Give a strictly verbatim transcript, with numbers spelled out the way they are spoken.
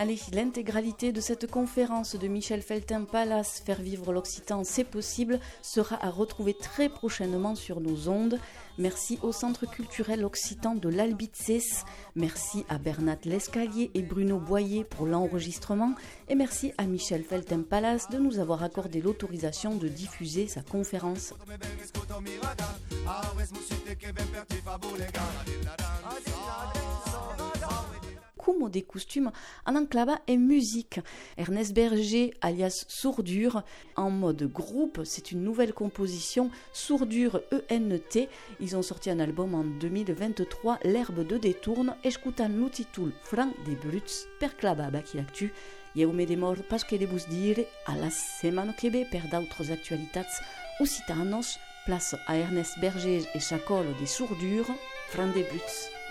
Allez, l'intégralité de cette conférence de Michel Feltin-Pallas, Faire vivre l'Occitan, c'est possible, sera à retrouver très prochainement sur nos ondes. Merci au Centre culturel occitan de l'Albitzès, merci à Bernat Lescalier et Bruno Boyer pour l'enregistrement, et merci à Michel Feltin-Pallas de nous avoir accordé l'autorisation de diffuser sa conférence. Cumo des costumes en enclava et musique. Ernest Berger, alias Sourdure, en mode groupe, c'est une nouvelle composition, Sourdure E N T. Ils ont sorti un album en deux mille vingt-trois, L'herbe de détourne, escutant l'utitul Franc des Bruts, per clava bakilactu. Eu me demor pas que de vos dire, a la setmana que ve per d'autres actualitats occitanos, place à Ernest Berger et Chacol des Sourdures, Franc des Bruts.